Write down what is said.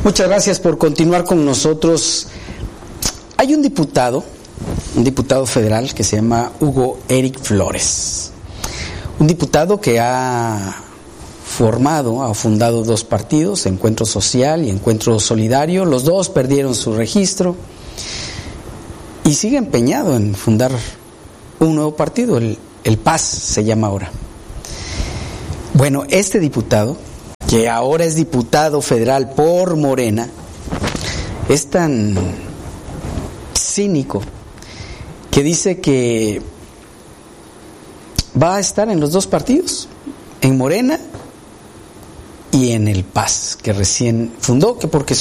Muchas gracias por continuar con nosotros. Hay un diputado federal que se llama Hugo Eric Flores. Un diputado que ha fundado dos partidos, Encuentro Social y Encuentro Solidario. Los dos perdieron su registro y sigue empeñado en fundar un nuevo partido, el PAS se llama ahora. Bueno, este diputado, que ahora es diputado federal por Morena, es tan cínico que dice que va a estar en los dos partidos, en Morena y en el PAS, que recién fundó, que porque